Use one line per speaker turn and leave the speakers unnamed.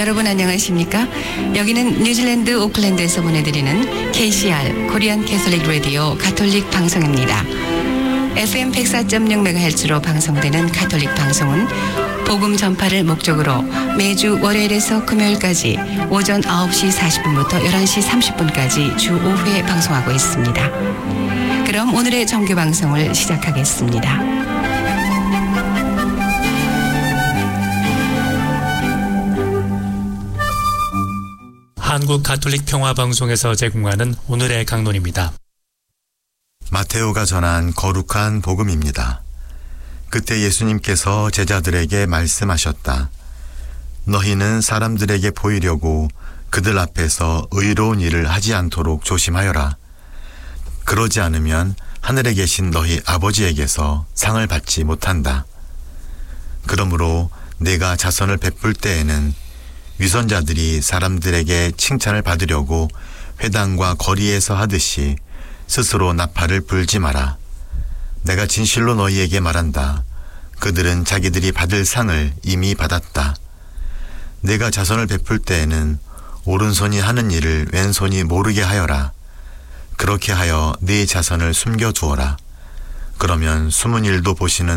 여러분 안녕하십니까? 여기는 뉴질랜드 오클랜드에서 보내드리는 KCR 코리안 캐톨릭 라디오 가톨릭 방송입니다. FM 104.6MHz로 방송되는 가톨릭 방송은 복음 전파를 목적으로 매주 월요일에서 금요일까지 오전 9시 40분부터 11시 30분까지 주 5회 방송하고 있습니다. 그럼 오늘의 정규 방송을 시작하겠습니다.
한국 가톨릭 평화방송에서 제공하는 오늘의 강론입니다.
마테오가 전한 거룩한 복음입니다. 그때 예수님께서 제자들에게 말씀하셨다. 너희는 사람들에게 보이려고 그들 앞에서 의로운 일을 하지 않도록 조심하여라. 그러지 않으면 하늘에 계신 너희 아버지에게서 상을 받지 못한다. 그러므로 내가 자선을 베풀 때에는 위선자들이 사람들에게 칭찬을 받으려고 회당과 거리에서 하듯이 스스로 나팔을 불지 마라. 내가 진실로 너희에게 말한다. 그들은 자기들이 받을 상을 이미 받았다. 내가 자선을 베풀 때에는 오른손이 하는 일을 왼손이 모르게 하여라. 그렇게 하여 네 자선을 숨겨두어라. 그러면 숨은 일도 보시는